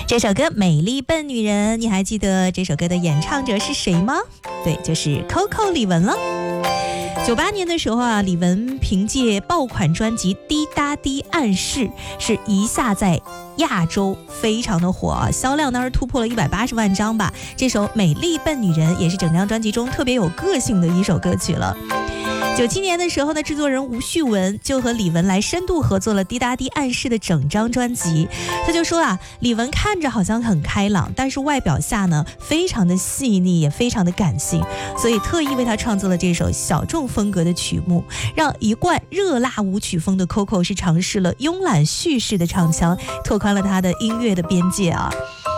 这首歌《美丽笨女人》，你还记得这首歌的演唱者是谁吗？对，就是 Coco 李玟了。98年的时候啊，李玟凭借爆款专辑《滴答滴暗示》是一下在亚洲非常的火啊，销量当时突破了180万张吧。这首《美丽笨女人》也是整张专辑中特别有个性的一首歌曲了。97年的时候呢，制作人吴旭文就和李玟来深度合作了《滴答滴暗示》的整张专辑。他就说啊，李玟看着好像很开朗，但是外表下呢非常的细腻，也非常的感性，所以特意为他创作了这首小众风格的曲目，让一贯热辣舞曲风的 Coco 是尝试了慵懒叙事的唱腔，拓宽了他的音乐的边界啊。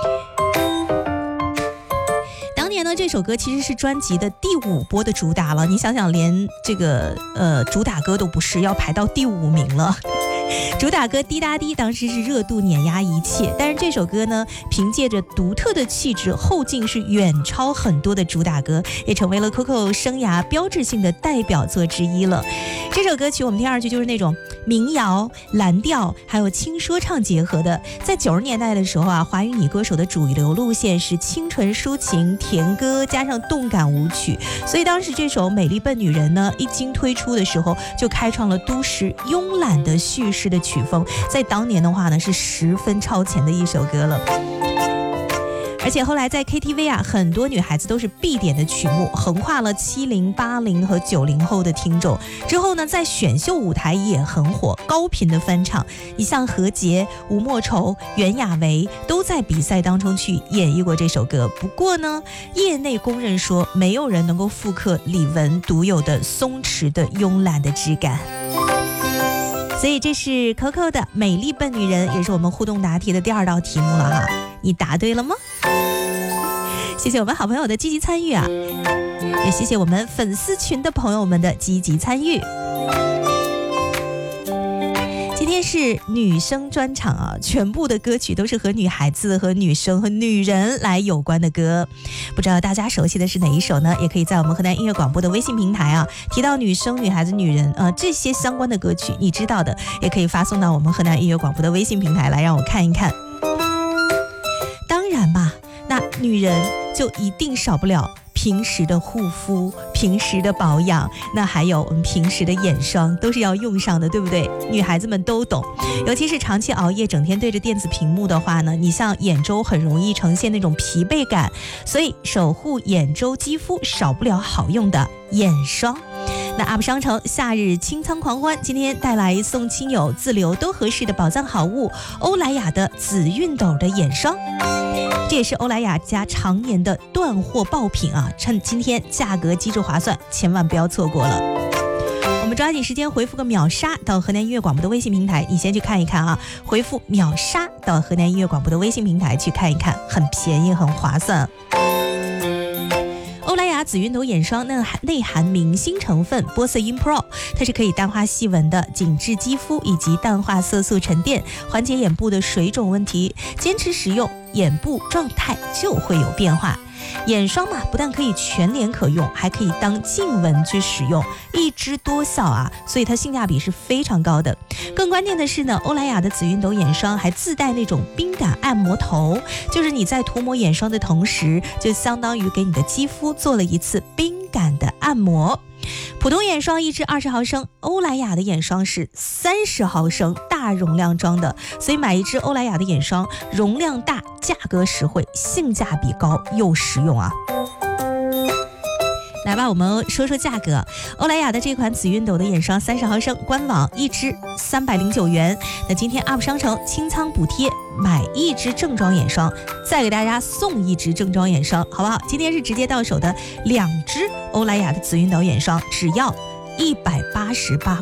这首歌其实是专辑的第5波的主打了，你想想，连这个主打歌都不是，要排到第5名了。主打歌《滴答滴》当时是热度碾压一切，但是这首歌呢，凭借着独特的气质，后劲是远超很多的主打歌，也成为了 Coco 生涯标志性的代表作之一了。这首歌曲我们听上去就是那种民谣、蓝调还有轻说唱结合的。在90年代的时候啊，华语女歌手的主流路线是清纯抒情、甜歌加上动感舞曲，所以当时这首《美丽笨女人》呢一经推出的时候，就开创了都市慵懒的叙事的曲风，在当年的话呢是十分超前的一首歌了。而且后来在 KTV 啊，很多女孩子都是必点的曲目，横跨了70、80和90后的听众。之后呢，在选秀舞台也很火，高频的翻唱。你像何洁、吴莫愁、袁娅维都在比赛当中去演绎过这首歌。不过呢，业内公认说，没有人能够复刻李玟独有的松弛的慵懒的质感。所以这是 Coco 的《美丽笨女人》，也是我们互动答题的第2道题目了哈，你答对了吗？谢谢我们好朋友的积极参与啊，也谢谢我们粉丝群的朋友们的积极参与。今天是女生专场啊，全部的歌曲都是和女孩子、和女生、和女人来有关的歌。不知道大家熟悉的是哪一首呢？也可以在我们河南音乐广播的微信平台啊，提到女生、女孩子、女人这些相关的歌曲，你知道的也可以发送到我们河南音乐广播的微信平台来，让我看一看。当然吧，那女人就一定少不了平时的护肤、平时的保养，那还有我们平时的眼霜都是要用上的，对不对？女孩子们都懂，尤其是长期熬夜整天对着电子屏幕的话呢，你像眼周很容易呈现那种疲惫感，所以守护眼周肌肤少不了好用的眼霜。那 UP 商城夏日清仓狂欢，今天带来送亲友自留都合适的宝藏好物，欧莱雅的紫熨斗的眼霜，这也是欧莱雅家常年的断货爆品啊！趁今天价格机智划算，千万不要错过了。我们抓紧时间回复个秒杀到河南音乐广播的微信平台，你先去看一看啊！回复秒杀到河南音乐广播的微信平台去看一看，很便宜，很划算。欧莱雅紫熨斗眼霜内含明星成分玻色因 Pro， 它是可以淡化细纹的，紧致肌肤以及淡化色素沉淀，缓解眼部的水肿问题。坚持使用，眼部状态就会有变化。眼霜嘛，不但可以全脸可用，还可以当静纹去使用，一支多效啊，所以它性价比是非常高的。更关键的是呢，欧莱雅的紫熨斗眼霜还自带那种冰感按摩头，就是你在涂抹眼霜的同时，就相当于给你的肌肤做了一次冰感的按摩。普通眼霜1支20毫升，欧莱雅的眼霜是30毫升大容量装的，所以买一支欧莱雅的眼霜，容量大，价格实惠，性价比高又实用啊！来吧，我们说说价格。欧莱雅的这款紫熨斗的眼霜30毫升，官网1支309元。那今天 UP 商城清仓补贴，买1支正装眼霜，再给大家送1支正装眼霜，好不好？今天是直接到手的2支欧莱雅的紫熨斗眼霜，只要188